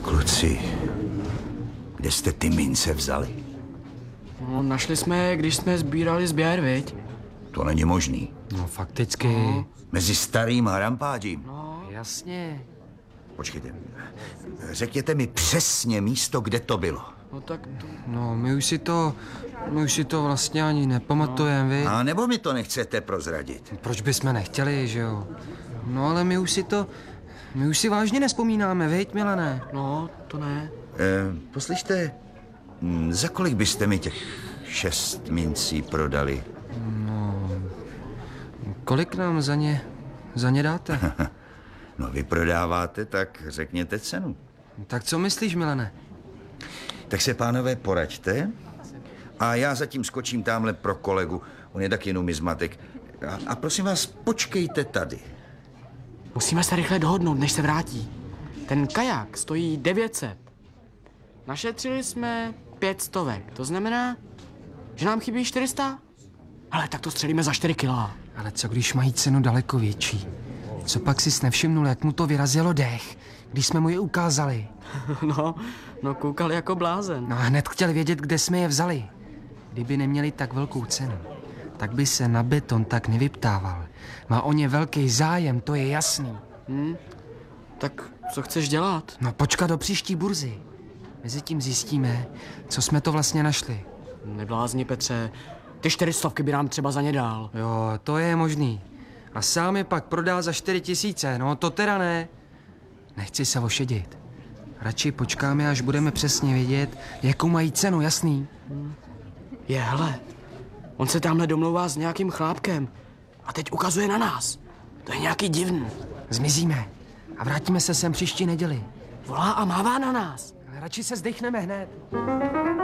Kluci, kde jste ty mince vzali? No, našli jsme je, když jsme sbírali sběr, viď? To není možný. No fakticky. Mezi starým a rampádím. Jasně. Počkejte, řekněte mi přesně místo, kde to bylo. No tak to... No, my už si to vlastně ani nepamatujeme, vy. A nebo mi to nechcete prozradit? Proč bychom nechtěli, že jo? No ale my už si vážně nespomínáme, viď, Milané? No, to ne. Poslyšte, za kolik byste mi těch 6 mincí prodali? Kolik nám za ně dáte? No, vy prodáváte, tak řekněte cenu. Tak co myslíš, Milané? Tak se, pánové, poraďte a já zatím skočím tamhle pro kolegu. On je taky numizmatik. A prosím vás, počkejte tady. Musíme se rychle dohodnout, než se vrátí. Ten kaják stojí 900. Našetřili jsme 500. To znamená, že nám chybí 400? Ale tak to střelíme za 4 kila. Ale co když mají cenu daleko větší? Co pak si nevšimnul, jak mu to vyrazilo dech, když jsme mu je ukázali? No koukal jako blázen. No a hned chtěl vědět, kde jsme je vzali. Kdyby neměli tak velkou cenu, tak by se na beton tak nevyptával. Má o ně velký zájem, to je jasný. Tak co chceš dělat? No počkat do příští burzy. Mezitím zjistíme, co jsme to vlastně našli. Neblázni, Petře. Ty 400 by nám třeba za ně dal. Jo, to je možný. A sám je pak prodá za 4 000, no to teda ne. Nechci se ošedit. Radši počkáme, až budeme přesně vědět, jakou mají cenu, jasný? Hele, on se tamhle domlouvá s nějakým chlápkem a teď ukazuje na nás. To je nějaký divný. Zmizíme a vrátíme se sem příští neděli. Volá a mává na nás. Ale radši se zdechneme hned.